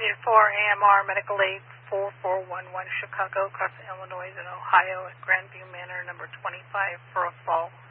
Unit 4 AMR Medical Aid 4411 Chicago, across Illinois and Ohio at Grandview Manor, number 25 for a fall.